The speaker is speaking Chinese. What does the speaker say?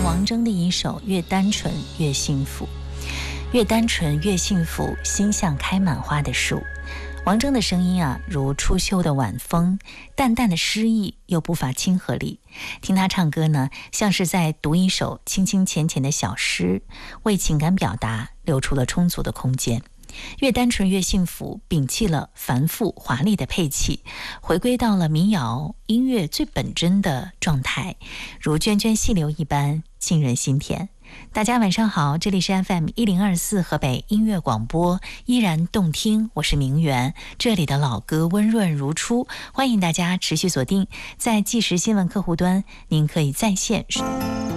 王铮的一首《越单纯越幸福》。越单纯越幸福，心像开满花的树。王铮的声音啊，如初秋的晚风，淡淡的诗意又不乏亲和力。听他唱歌呢，像是在读一首清清浅浅的小诗，为情感表达留出了充足的空间。越单纯越幸福，摒弃了繁复华丽的配器，回归到了民谣音乐最本真的状态，如涓涓细流一般沁人心田。大家晚上好，这里是 FM1024 河北音乐广播，依然动听，我是明媛，这里的老歌温润如初，欢迎大家持续锁定在即时新闻客户端，您可以在线